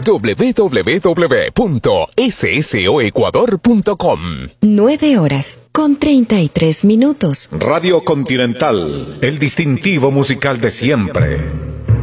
www.ssoecuador.com. 9:33. Radio Continental, el distintivo musical de siempre.